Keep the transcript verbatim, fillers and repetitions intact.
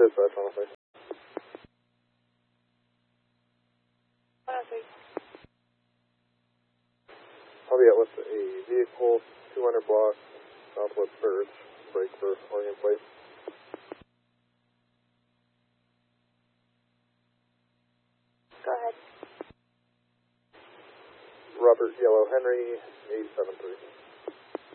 dispatch, honestly. one oh three. I'll be out with a vehicle, two hundred block, Southwest Birch, break for Oregon Plate. Go ahead. Robert Yellow Henry, eight seven three.